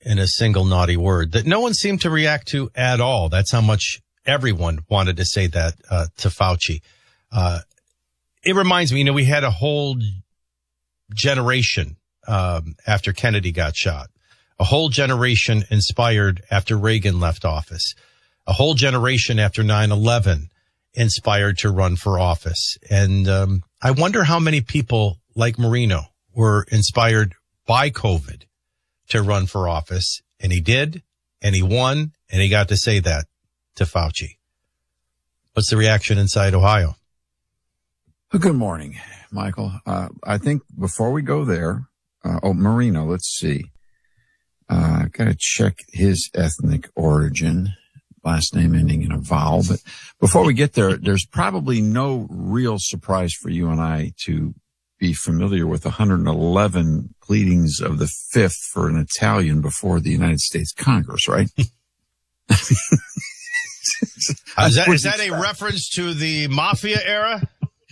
in a single naughty word that no one seemed to react to at all. That's how much everyone wanted to say that to Fauci. It reminds me, we had a whole generation after Kennedy got shot, a whole generation inspired after Reagan left office, a whole generation after 9/11 inspired to run for office. And I wonder how many people like Marino were inspired by COVID to run for office. And he did, and he won, and he got to say that to Fauci. What's the reaction inside Ohio? Good morning, Michael. I think before we go there, Marino, let's see. I've got to check his ethnic origin, last name ending in a vowel. But before we get there, there's probably no real surprise for you and I to be familiar with 111 pleadings of the Fifth for an Italian before the United States Congress, right? Is that a reference to the mafia era?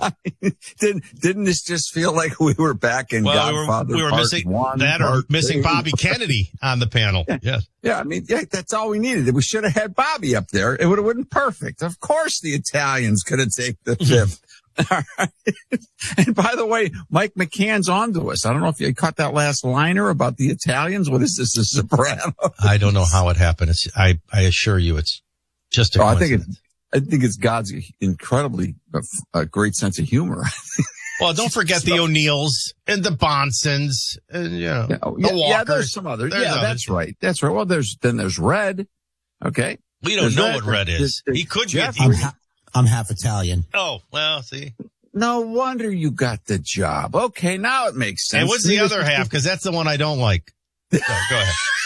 Didn't this just feel like we were back in Godfather? We were missing that, or missing Bobby Kennedy on the panel. Yeah. Yeah. That's all we needed. We should have had Bobby up there. It would have been perfect. Of course, the Italians could have taken the Fifth. All right. And by the way, Mike McCann's on to us. I don't know if you caught that last liner about the Italians. What is this, a soprano? I don't know how it happened. I assure you, it's just a coincidence. I think it's God's incredibly great sense of humor. Well, don't forget the O'Neills and the Bonsons and, the Walkers. Yeah, there's some others. That's right. That's right. Well, there's Red. Okay. We don't know what Red is. He could be. I'm half Italian. Oh, well, see. No wonder you got the job. Okay, now it makes sense. And what's the other half? Because that's the one I don't like. So, go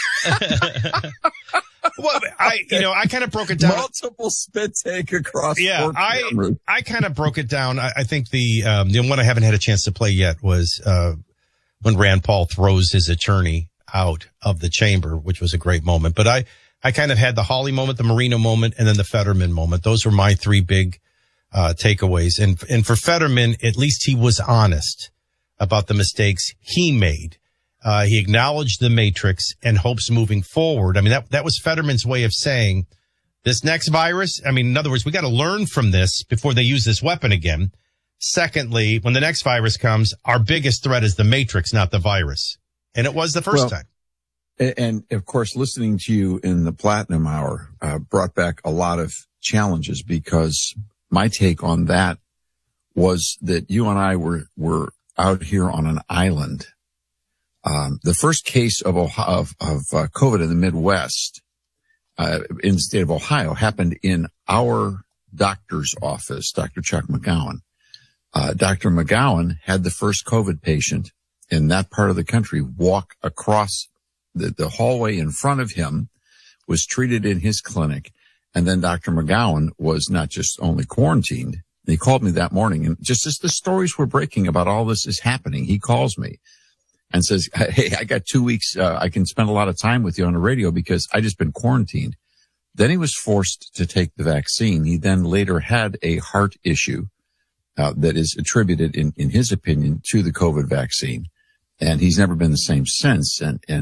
ahead. Well, I kind of broke it down. Multiple spit take across. Yeah, I kind of broke it down. I think the one I haven't had a chance to play yet was when Rand Paul throws his attorney out of the chamber, which was a great moment. But I kind of had the Hawley moment, the Marino moment, and then the Fetterman moment. Those were my three big takeaways. And for Fetterman, at least he was honest about the mistakes he made. He acknowledged the matrix and hopes moving forward. I mean, that was Fetterman's way of saying this next virus. I mean, in other words, we got to learn from this before they use this weapon again. Secondly, when the next virus comes, our biggest threat is the matrix, not the virus. And it was the first time. And of course, listening to you in the Platinum Hour, brought back a lot of challenges, because my take on that was that you and I were out here on an island. The first case of COVID in the Midwest, in the state of Ohio, happened in our doctor's office, Dr. Chuck McGowan. Dr. McGowan had the first COVID patient in that part of the country walk across the hallway in front of him, was treated in his clinic. And then Dr. McGowan was not just only quarantined. He called me that morning, and just as the stories were breaking about all this is happening, he calls me and says, hey, I got 2 weeks. I can spend a lot of time with you on the radio because I just been quarantined. Then he was forced to take the vaccine. He then later had a heart issue, that is attributed in his opinion to the COVID vaccine. And he's never been the same since.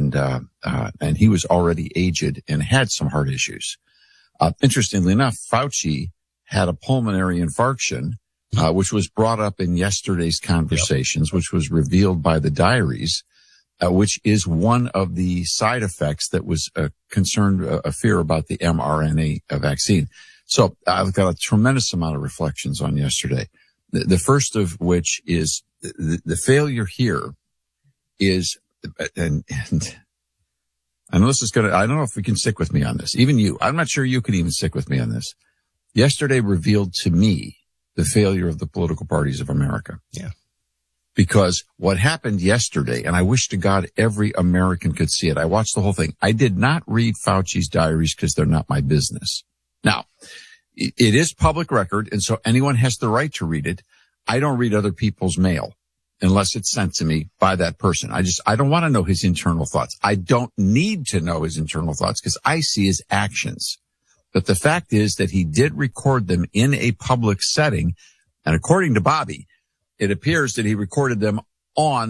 And he was already aged and had some heart issues. Interestingly enough, Fauci had a pulmonary infarction, which was brought up in yesterday's conversations, which was revealed by the diaries, which is one of the side effects that was a fear about the mRNA vaccine. So I've got a tremendous amount of reflections on yesterday. The first of which is the failure here is, and I know this is I don't know if we can stick with me on this. Even you, I'm not sure you can even stick with me on this. Yesterday revealed to me the failure of the political parties of America. Yeah. Because what happened yesterday, and I wish to God every American could see it. I watched the whole thing. I did not read Fauci's diaries because they're not my business. Now, it is public record, and so anyone has the right to read it. I don't read other people's mail unless it's sent to me by that person. I don't want to know his internal thoughts. I don't need to know his internal thoughts because I see his actions. But the fact is that he did record them in a public setting. And according to Bobby, it appears that he recorded them on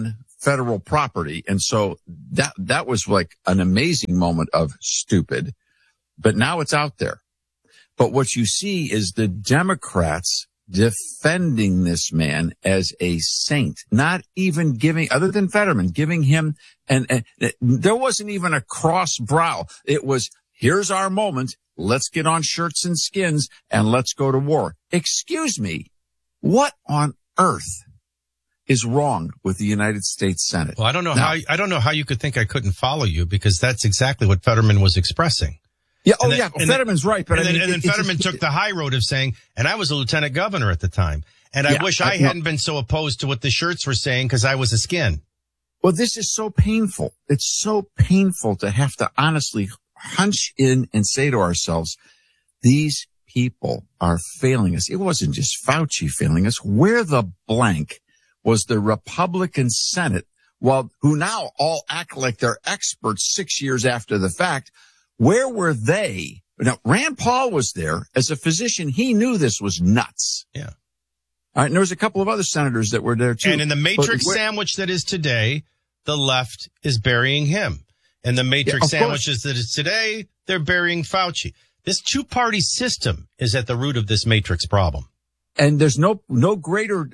federal property. And so that was like an amazing moment of stupid, but now it's out there. But what you see is the Democrats defending this man as a saint, not even giving, other than Fetterman, giving him, and there wasn't even a cross brow. It was, here's our moment. Let's get on shirts and skins and let's go to war. Excuse me. What on earth is wrong with the United States Senate? Well, I don't know how you could think I couldn't follow you, because that's exactly what Fetterman was expressing. Yeah. Fetterman's right. But and then Fetterman took the high road of saying, and I was a lieutenant governor at the time, and I wish I hadn't been so opposed to what the shirts were saying because I was a skin. Well, this is so painful. It's so painful to have to honestly hunch in and say to ourselves, these people are failing us. It wasn't just Fauci failing us. Where the blank was the Republican Senate, who now all act like they're experts 6 years after the fact? Where were they? Now, Rand Paul was there as a physician. He knew this was nuts. Yeah. All right. And there was a couple of other senators that were there too. And in the matrix sandwich that is today, the left is burying him. And the matrix sandwiches that is today, they're burying Fauci. This two-party system is at the root of this matrix problem. And there's no greater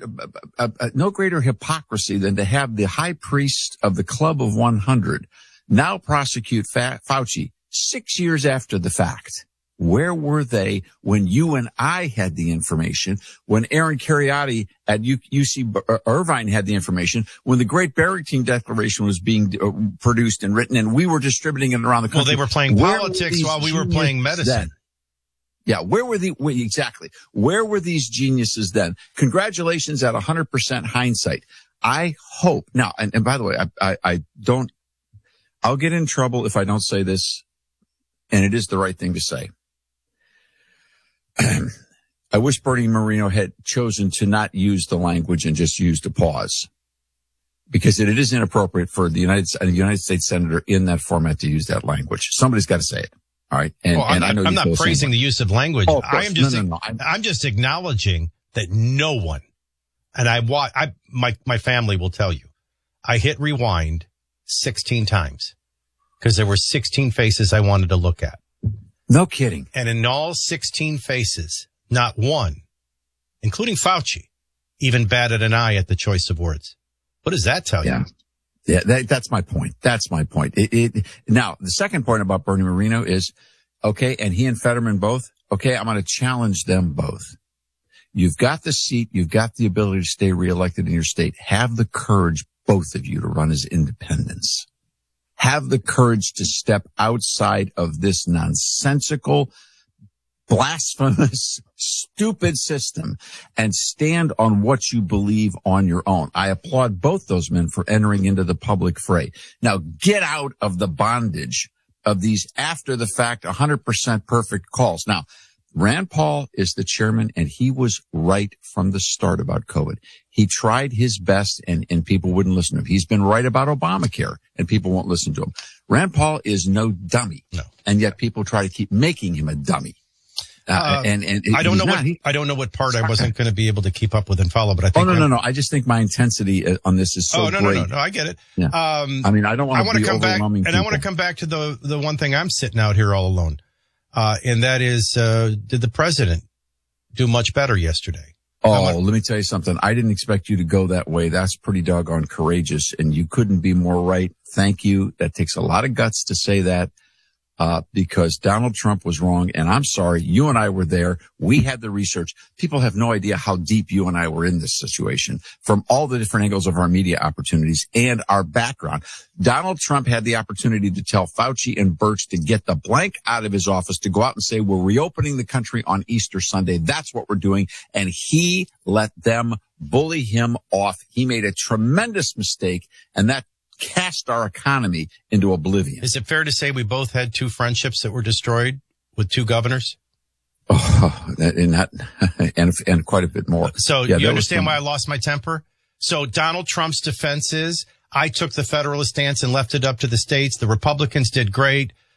hypocrisy than to have the high priest of the Club of 100 now prosecute Fauci 6 years after the fact. Where were they when you and I had the information, when Aaron Kheriaty at UC Irvine had the information, when the Great Barrington Declaration was being produced and written, and we were distributing it around the country? Well, they were playing politics while we were playing medicine. Then? Yeah, where were Where were these geniuses then? Congratulations at 100% hindsight. I hope now, and by the way, I'll get in trouble if I don't say this, and it is the right thing to say. I wish Bernie Moreno had chosen to not use the language and just used a pause, because it is inappropriate for the United States senator in that format to use that language. Somebody's got to say it. All right. And I'm not praising the use of language. Oh, I am just, I'm just acknowledging that no one, and my family will tell you, I hit rewind 16 times because there were 16 faces I wanted to look at. No kidding. And in all 16 faces, not one, including Fauci, even batted an eye at the choice of words. What does that tell you? Yeah, that's my point. That's my point. Now, the second point about Bernie Moreno is, okay, and he and Fetterman both, okay, I'm going to challenge them both. You've got the seat. You've got the ability to stay reelected in your state. Have the courage, both of you, to run as independents. Have the courage to step outside of this nonsensical, blasphemous, stupid system and stand on what you believe on your own. I applaud both those men for entering into the public fray. Now get out of the bondage of these after the fact 100% perfect calls. Now, Rand Paul is the chairman, and he was right from the start about COVID. He tried his best, and people wouldn't listen to him. He's been right about Obamacare, and people won't listen to him. Rand Paul is no dummy, and yet people try to keep making him a dummy. And I don't know what part I wasn't going to be able to keep up with and follow, but I think. No. I just think my intensity on this is so great. No. I get it. Yeah. I mean, I don't want to be overwhelming. And I want to come back to the one thing I'm sitting out here all alone. And that is, did the president do much better yesterday? Oh, let me tell you something. I didn't expect you to go that way. That's pretty doggone courageous, and you couldn't be more right. Thank you. That takes a lot of guts to say that, because Donald Trump was wrong. And I'm sorry. You and I were there. We had the research. People have no idea how deep you and I were in this situation from all the different angles of our media opportunities and our background. Donald Trump had the opportunity to tell Fauci and Birx to get the blank out of his office, to go out and say, we're reopening the country on Easter Sunday. That's what we're doing. And he let them bully him off. He made a tremendous mistake, and that cast our economy into oblivion. Is it fair to say we both had two friendships that were destroyed with two governors? Oh, and quite a bit more. So you understand why I lost my temper? So Donald Trump's defense is, I took the federalist stance and left it up to the states. The Republicans did great.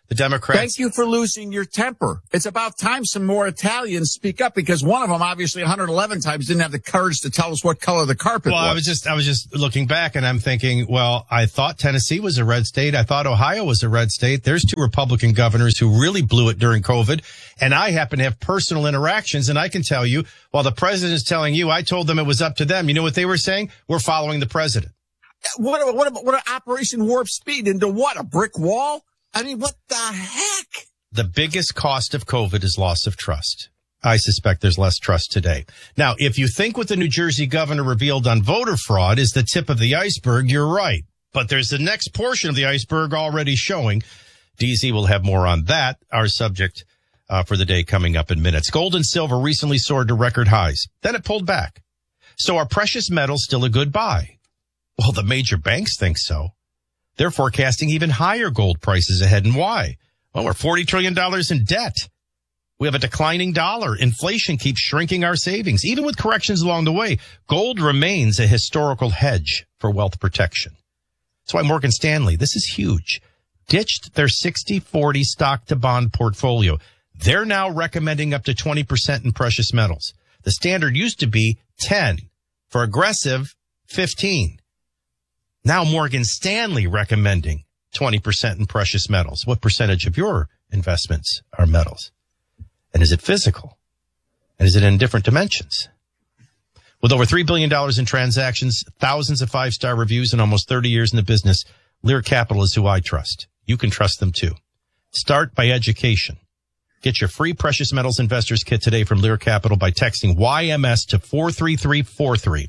The Democrats. Thank you for losing your temper. It's about time some more Italians speak up, because one of them, obviously 111 times, didn't have the courage to tell us what color the carpet was. I was just looking back and I'm thinking, well, I thought Tennessee was a red state. I thought Ohio was a red state. There's 2 Republican governors who really blew it during COVID. And I happen to have personal interactions. And I can tell you, while the president is telling you, I told them it was up to them. You know what they were saying? We're following the president. What an Operation Warp Speed into what? A brick wall? I mean, what the heck? The biggest cost of COVID is loss of trust. I suspect there's less trust today. Now, if you think what the New Jersey governor revealed on voter fraud is the tip of the iceberg, you're right. But there's the next portion of the iceberg already showing. DZ will have more on that, our subject for the day coming up in minutes. Gold and silver recently soared to record highs. Then it pulled back. So are precious metals still a good buy? Well, the major banks think so. They're forecasting even higher gold prices ahead. And why? Well, we're $40 trillion in debt. We have a declining dollar. Inflation keeps shrinking our savings. Even with corrections along the way, gold remains a historical hedge for wealth protection. That's why Morgan Stanley, this is huge, ditched their 60-40 stock to bond portfolio. They're now recommending up to 20% in precious metals. The standard used to be 10. For aggressive, 15. Now Morgan Stanley recommending 20% in precious metals. What percentage of your investments are metals? And is it physical? And is it in different dimensions? With over $3 billion in transactions, thousands of 5-star reviews, and almost 30 years in the business, Lear Capital is who I trust. You can trust them too. Start by education. Get your free precious metals investors kit today from Lear Capital by texting YMS to 43343.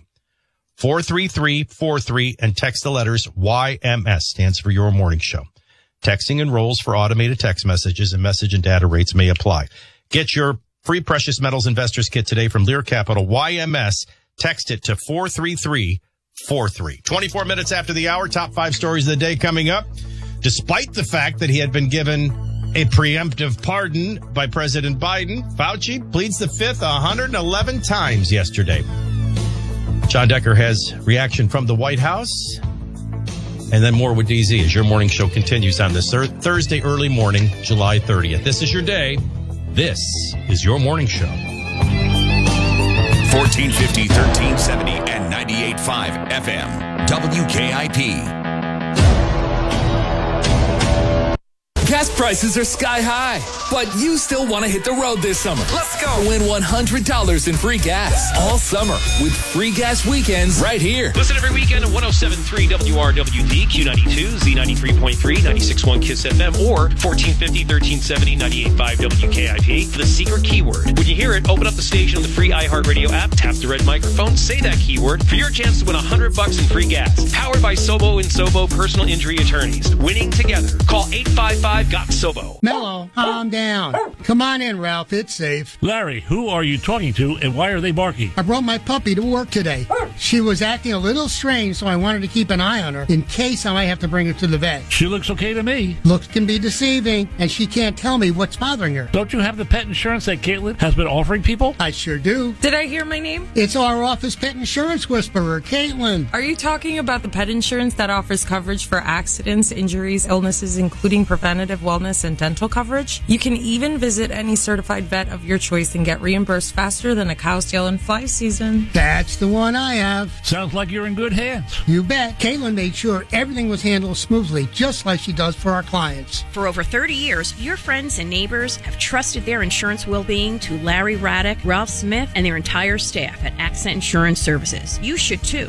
43343 and text the letters YMS, stands for Your Morning Show. Texting enrolls for automated text messages, and message and data rates may apply. Get your free precious metals investors kit today from Lear Capital, YMS. Text it to 43343. 24 minutes after the hour, top 5 stories of the day coming up. Despite the fact that he had been given a preemptive pardon by President Biden, Fauci pleads the fifth 111 times yesterday. John Decker has reaction from the White House, and then more with DZ as your morning show continues on this Thursday early morning, July 30th. This is your day. This is your morning show. 1450, 1370, and 98.5 FM. WKIP. Gas prices are sky high, but you still want to hit the road this summer. Let's go. Win $100 in free gas all summer with free gas weekends right here. Listen every weekend at 107.3 WRWD, Q92, Z93.3, 96.1 KISS FM, or 1450, 1370, 98.5 WKIP for the secret keyword. When you hear it, open up the station on the free iHeartRadio app, tap the red microphone, say that keyword for your chance to win $100 in free gas. Powered by Sobo and Sobo Personal Injury Attorneys. Winning together. Call 855-GOT-SOBO. Mellow, calm down. Come on in, Ralph. It's safe. Larry, who are you talking to and why are they barking? I brought my puppy to work today. She was acting a little strange, so I wanted to keep an eye on her in case I might have to bring her to the vet. She looks okay to me. Looks can be deceiving, and she can't tell me what's bothering her. Don't you have the pet insurance that Caitlin has been offering people? I sure do. Did I hear my name? It's our office pet insurance whisperer, Caitlin. Are you talking about the pet insurance that offers coverage for accidents, injuries, illnesses, including preventative wellness and dental coverage? You can even visit any certified vet of your choice and get reimbursed faster than a cow's tail in fly season. That's the one I have. Sounds like you're in good hands. You bet. Caitlin made sure everything was handled smoothly, just like she does for our clients. For over 30 years, your friends and neighbors have trusted their insurance well-being to Larry Raddick, Ralph Smith, and their entire staff at Accent Insurance Services. You should too.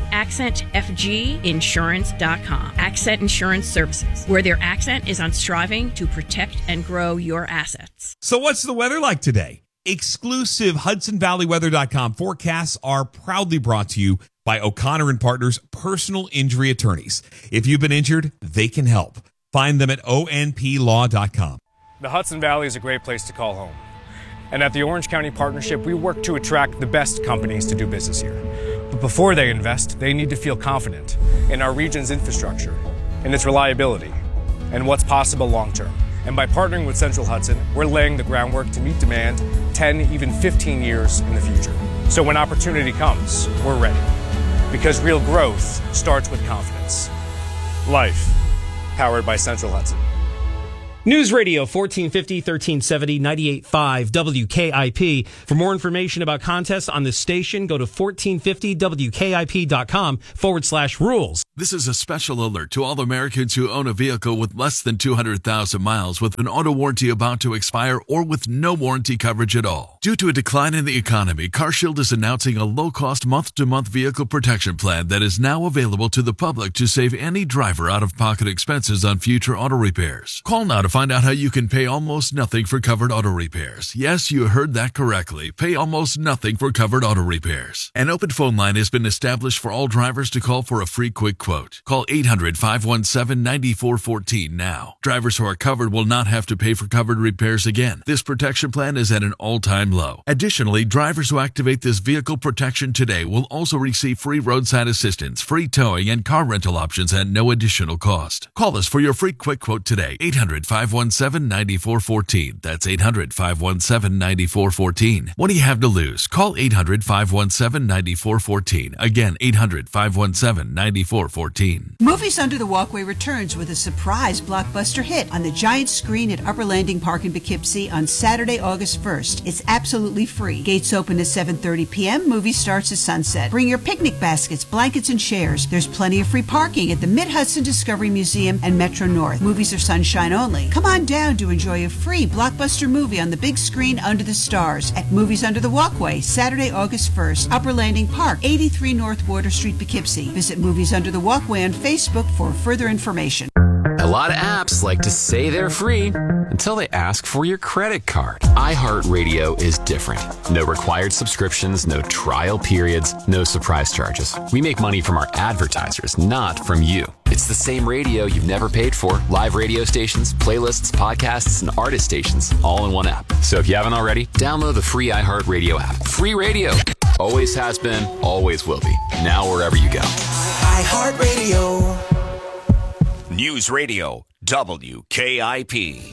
AccentFGinsurance.com. Accent Insurance Services, where their accent is on striving to protect and grow your assets. So what's the weather like today? Exclusive HudsonValleyWeather.com forecasts are proudly brought to you by O'Connor and Partners Personal Injury Attorneys. If you've been injured, they can help. Find them at onplaw.com. The Hudson Valley is a great place to call home. And at the Orange County Partnership, we work to attract the best companies to do business here. But before they invest, they need to feel confident in our region's infrastructure, in its reliability, and what's possible long-term. And by partnering with Central Hudson, we're laying the groundwork to meet demand 10, even 15 years in the future. So when opportunity comes, we're ready. Because real growth starts with confidence. Life, powered by Central Hudson. News Radio 1450, 1370, 98.5 WKIP. For more information about contests on this station, go to 1450wkip.com/rules. This is a special alert to all Americans who own a vehicle with less than 200,000 miles with an auto warranty about to expire or with no warranty coverage at all. Due to a decline in the economy, CarShield is announcing a low-cost month-to-month vehicle protection plan that is now available to the public to save any driver out-of-pocket expenses on future auto repairs. Call now to find out how you can pay almost nothing for covered auto repairs. Yes, you heard that correctly. Pay almost nothing for covered auto repairs. An open phone line has been established for all drivers to call for a free quick quote. Call 800-517-9414 now. Drivers who are covered will not have to pay for covered repairs again. This protection plan is at an all-time low. Additionally, drivers who activate this vehicle protection today will also receive free roadside assistance, free towing, and car rental options at no additional cost. Call us for your free quick quote today. 800-517-9414. That's 800-517-9414. What do you have to lose? Call 800-517-9414. Again, 800-517-9414. Movies Under the Walkway returns with a surprise blockbuster hit on the giant screen at Upper Landing Park in Poughkeepsie on Saturday, August 1st. It's absolutely free. Gates open at 7:30 p.m. Movie starts at sunset. Bring your picnic baskets, blankets, and chairs. There's plenty of free parking at the Mid-Hudson Discovery Museum and Metro North. Movies are sunshine only. Come on down to enjoy a free blockbuster movie on the big screen under the stars at Movies Under the Walkway, Saturday, August 1st, Upper Landing Park, 83 North Water Street, Poughkeepsie. Visit Movies Under the Walkway on Facebook for further information. A lot of apps like to say they're free until they ask for your credit card. iHeartRadio is different. No required subscriptions, no trial periods, no surprise charges. We make money from our advertisers, not from you. It's the same radio you've never paid for. Live radio stations, playlists, podcasts, and artist stations all in one app. So if you haven't already, download the free iHeartRadio app. Free radio. Always has been, always will be. Now wherever you go. iHeartRadio. News Radio WKIP.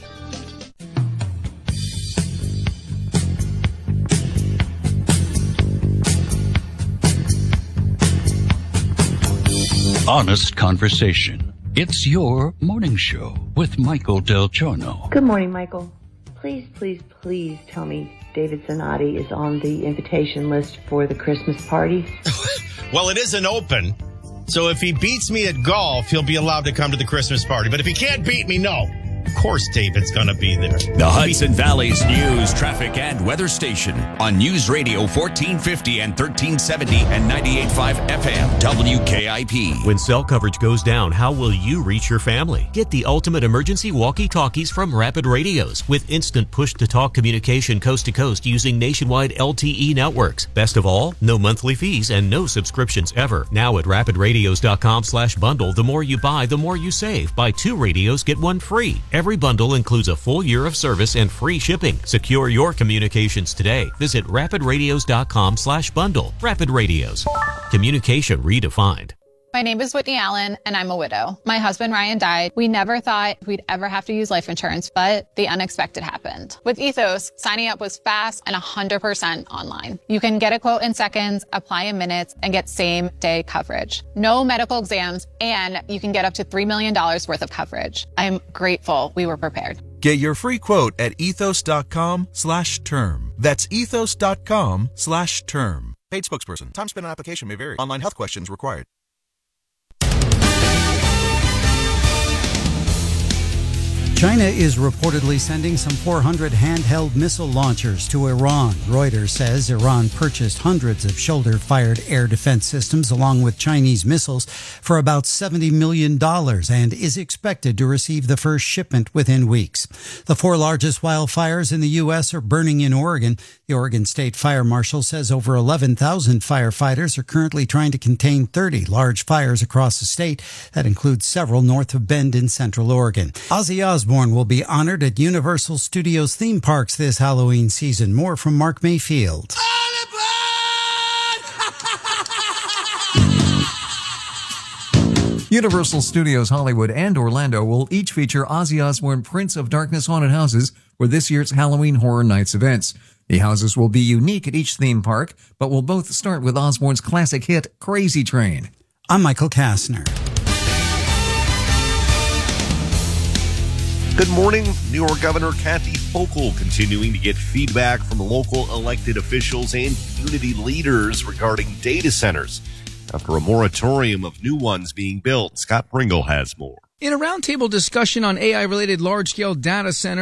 Honest conversation. It's your morning show with Michael Del Giorno. Good morning, Michael. Please, please, please tell me David Zanotti is on the invitation list for the Christmas party. Well, it isn't open. So if he beats me at golf, he'll be allowed to come to the Christmas party. But if he can't beat me, no. Of course David's going to be there. The Hudson Valley's news, traffic, and weather station on News Radio 1450 and 1370 and 98.5 FM WKIP. When cell coverage goes down, how will you reach your family? Get the ultimate emergency walkie-talkies from Rapid Radios with instant push-to-talk communication coast to coast using nationwide LTE networks. Best of all, no monthly fees and no subscriptions ever. Now at rapidradios.com/bundle, the more you buy, the more you save. Buy 2 radios, get 1 free. Every bundle includes a full year of service and free shipping. Secure your communications today. Visit rapidradios.com/bundle. Rapid Radios. Communication redefined. My name is Whitney Allen, and I'm a widow. My husband, Ryan, died. We never thought we'd ever have to use life insurance, but the unexpected happened. With Ethos, signing up was fast and 100% online. You can get a quote in seconds, apply in minutes, and get same-day coverage. No medical exams, and you can get up to $3 million worth of coverage. I'm grateful we were prepared. Get your free quote at ethos.com/term. That's ethos.com/term. Paid spokesperson. Time spent on application may vary. Online health questions required. China is reportedly sending some 400 handheld missile launchers to Iran. Reuters says Iran purchased hundreds of shoulder-fired air defense systems along with Chinese missiles for about $70 million and is expected to receive the first shipment within weeks. The 4 largest wildfires in the U.S. are burning in Oregon. The Oregon State Fire Marshal says over 11,000 firefighters are currently trying to contain 30 large fires across the state. That includes several north of Bend in Central Oregon. Ozzy Osbourne will be honored at Universal Studios theme parks this Halloween season. More from Mark Mayfield. Universal Studios Hollywood and Orlando will each feature Ozzy Osbourne Prince of Darkness haunted houses for this year's Halloween Horror Nights events. The houses will be unique at each theme park, but will both start with Osbourne's classic hit, Crazy Train. I'm Michael Kastner. Good morning. New York Governor Kathy Hochul continuing to get feedback from local elected officials and community leaders regarding data centers after a moratorium of new ones being built. Scott Pringle has more. In a roundtable discussion on AI-related large-scale data centers,